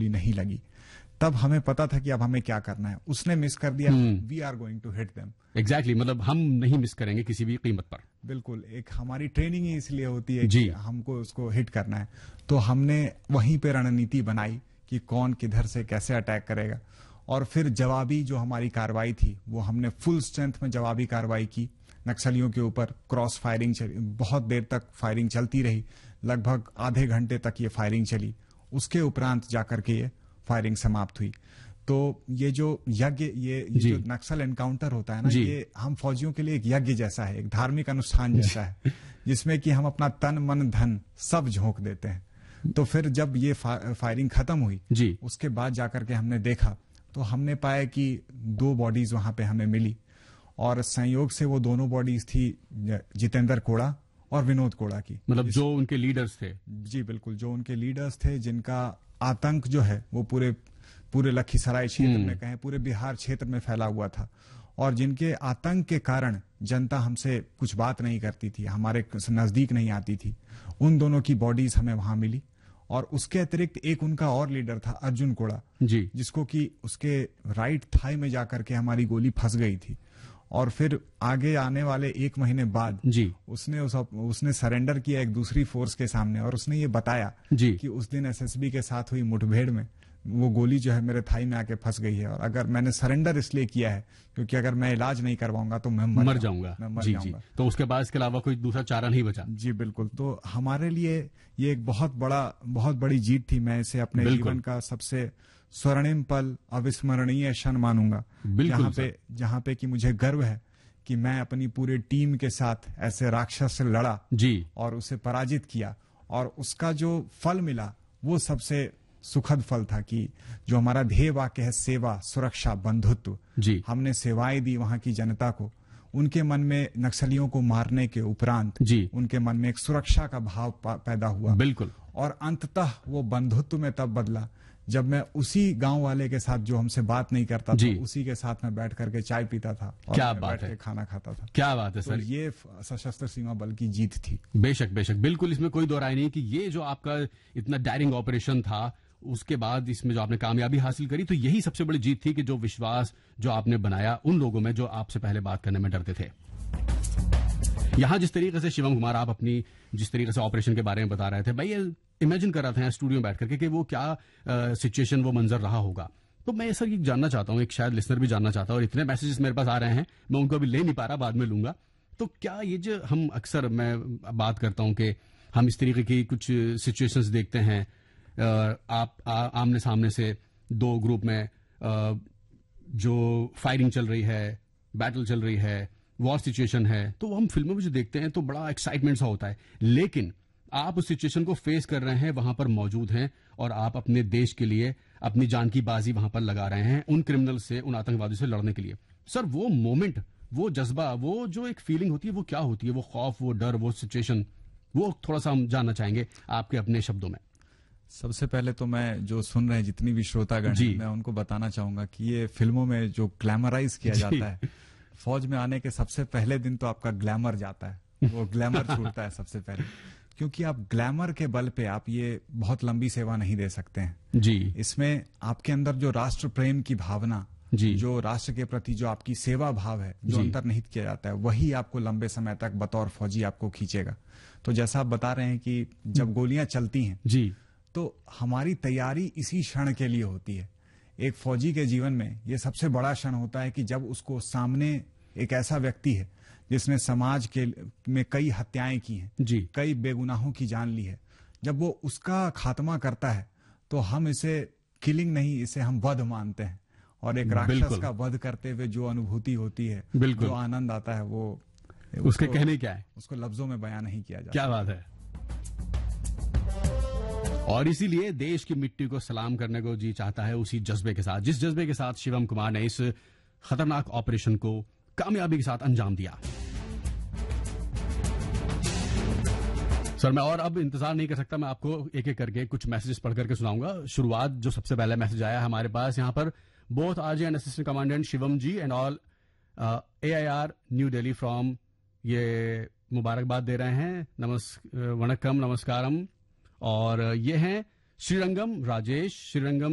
गोली नहीं लगी, तब हमें पता था कि अब हमें क्या करना है। उसने मिस कर दिया, we are going to hit them. Exactly, मतलब हम नहीं मिस करेंगे किसी भी कीमत पर। बिल्कुल, एक हमारी ट्रेनिंग ही इसलिए होती है कि हमको उसको हिट करना है। तो हमने वहीं पे रणनीति बनाई कि कौन किधर से कैसे अटैक करेगा, और फिर जवाबी जो हमारी कार्रवाई थी वो हमने फुल स्ट्रेंथ में जवाबी कार्रवाई की नक्सलियों के ऊपर। क्रॉस फायरिंग चली, बहुत देर तक फायरिंग चलती रही, लगभग आधे घंटे तक ये फायरिंग चली। उसके उपरांत जाकर के ये फायरिंग समाप्त हुई। तो ये जो यज्ञ, ये जो नक्सल एनकाउंटर होता है ना, ये हम फौजियों के लिए एक यज्ञ जैसा है, एक धार्मिक अनुष्ठान जैसा है, जिसमें कि हम अपना तन मन धन सब झोंक देते हैं। तो फिर जब ये फायरिंग खत्म हुई, उसके बाद जाकर के हमने देखा तो हमने पाया कि 2 बॉडीज वहां पे हमें मिली, और संयोग से वो दोनों बॉडीज थी जितेंद्र कोड़ा और विनोद कोड़ा की। मतलब जो उनके लीडर्स थे। जी बिल्कुल, जो उनके लीडर्स थे, जिनका आतंक जो है वो पूरे लखीसराय क्षेत्र में, कहें पूरे बिहार क्षेत्र में फैला हुआ था, और जिनके आतंक के कारण जनता हमसे कुछ बात नहीं करती थी, हमारे नजदीक नहीं आती थी। उन दोनों की बॉडीज हमें वहां मिली। और उसके अतिरिक्त एक उनका और लीडर था अर्जुन कोड़ा, जिसको कि उसके राइट थाई में जाकर के हमारी गोली फंस गई थी। और फिर आगे आने वाले 1 महीने बाद उसने सरेंडर किया एक दूसरी फोर्स के सामने, और उसने ये बताया कि उस दिन एसएसबी के साथ हुई मुठभेड़ में वो गोली जो है मेरे थाई में आके फंस गई है, और अगर मैंने सरेंडर इसलिए किया है क्योंकि अगर मैं इलाज नहीं करवाऊंगा तो मैं मर जाऊंगा। जी। तो उसके बाद इसके अलावा कोई दूसरा चारा नहीं बचा। जी बिल्कुल। तो हमारे लिए ये एक बहुत बड़ी जीत थी। मैं इसे अपने जीवन का सबसे स्वर्णिम पल, अविस्मरणीय क्षण मानूंगा, जहां पे कि मुझे गर्व है कि मैं अपनी पूरी टीम के साथ ऐसे राक्षस से लड़ा और उसे पराजित किया, और उसका जो फल मिला वो सबसे सुखद फल था कि जो हमारा ध्येय वाक्य है सेवा, सुरक्षा, बंधुत्व, हमने सेवाएं दी वहां की जनता को। उनके मन में नक्सलियों को मारने के उपरांत उनके मन में एक सुरक्षा का भाव पैदा हुआ। बिल्कुल। और अंततः वो बंधुत्व में तब बदला जब मैं उसी गांव वाले के साथ जो हमसे बात नहीं करता था, उसी के साथ में बैठ करके चाय पीता था और क्या मैं बात बैठ के खाना खाता था। क्या बात है सर। तो ये सशस्त्र सीमा बल की जीत थी। बेशक बेशक, बिल्कुल, इसमें कोई दो राय नहीं कि ये जो आपका इतना डायरिंग ऑपरेशन था, उसके बाद इसमें जो आपने कामयाबी हासिल करी, तो यही सबसे बड़ी जीत थी कि जो विश्वास जो आपने बनाया उन लोगों में जो आपसे पहले बात करने में डरते थे। यहां जिस तरीके से शिवम कुमार आप अपनी जिस तरीके से ऑपरेशन के बारे में बता रहे थे, भाई ये इमेजिन कर रहा था स्टूडियो में बैठ करके कि वो क्या सिचुएशन, वो मंजर रहा होगा। तो मैं सर ये जानना चाहता हूं, एक शायद लिसनर भी जानना चाहता है, और इतने मैसेजेस मेरे पास आ रहे हैं, मैं उनको अभी ले नहीं पा रहा, बाद में लूंगा। तो क्या ये जो हम अक्सर मैं बात करता हूं कि हम इस तरीके की कुछ सिचुएशंस देखते हैं, आप आमने सामने से 2 ग्रुप में जो फायरिंग चल रही है, बैटल चल रही है, वॉर सिचुएशन है, तो हम फिल्मों में जो देखते हैं तो बड़ा एक्साइटमेंट सा होता है, लेकिन आप उस सिचुएशन को फेस कर रहे हैं, वहां पर मौजूद हैं, और आप अपने देश के लिए अपनी जान की बाजी वहां पर लगा रहे हैं, उन क्रिमिनल से, उन आतंकवादियों से लड़ने के लिए। सर वो मोमेंट, वो जज्बा, वो जो एक फीलिंग होती है, वो क्या होती है? वो खौफ, वो डर, वो सिचुएशन, वो थोड़ा सा हम जानना चाहेंगे आपके अपने शब्दों में। सबसे पहले तो मैं जो सुन रहे हैं जितनी भी श्रोतागण, मैं उनको बताना चाहूंगा कि ये फिल्मों में जो ग्लैमराइज किया जाता है, फौज में आने के सबसे पहले दिन तो आपका ग्लैमर जाता है, वो ग्लैमर छूटता है सबसे पहले, क्योंकि आप ग्लैमर के बल पे आप ये बहुत लंबी सेवा नहीं दे सकते हैं। इसमें आपके अंदर जो राष्ट्र प्रेम की भावना, जो राष्ट्र के प्रति जो आपकी सेवा भाव है, जो अंतर्निहित किया जाता है, वही आपको लंबे समय तक बतौर फौजी आपको खींचेगा। तो जैसा आप बता रहे हैं कि जब गोलियां चलती हैं तो हमारी तैयारी इसी क्षण के लिए होती है। एक फौजी के जीवन में ये सबसे बड़ा क्षण होता है कि जब उसको सामने एक ऐसा व्यक्ति है जिसने समाज के में कई हत्याएं की हैं, कई बेगुनाहों की जान ली है, जब वो उसका खात्मा करता है तो हम इसे किलिंग नहीं, इसे हम वध मानते हैं। और एक राक्षस का वध करते हुए जो अनुभूति होती है, जो आनंद आता है, वो उसके कहने क्या है, उसको लफ्जों में बयान नहीं किया जाता। क्या बात है। और इसीलिए देश की मिट्टी को सलाम करने को जी चाहता है, उसी जज्बे के साथ, जिस जज्बे के साथ शिवम कुमार ने इस खतरनाक ऑपरेशन को कामयाबी के साथ अंजाम दिया। सर मैं और अब इंतजार नहीं कर सकता, मैं आपको एक एक करके कुछ मैसेजेस पढ़ करके सुनाऊंगा। शुरुआत जो सबसे पहला मैसेज आया हमारे पास यहाँ पर, both RJ and assistant commandant Shivam ji and all AIR new Delhi from, ये मुबारकबाद दे रहे हैं, वणक्कम, नमस्कारम। और ये हैं श्रीरंगम राजेश, श्रीरंगम